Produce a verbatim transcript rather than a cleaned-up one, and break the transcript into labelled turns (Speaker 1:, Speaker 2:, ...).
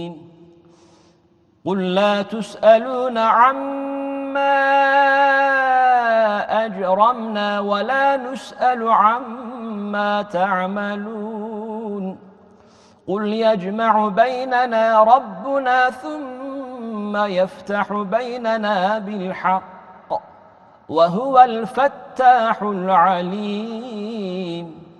Speaker 1: قل لا تسألون عما أجرمنا ولا نسأل عما تعملون قل يجمع بيننا ربنا ثم يفتح بيننا بالحق وهو الفتاح العليم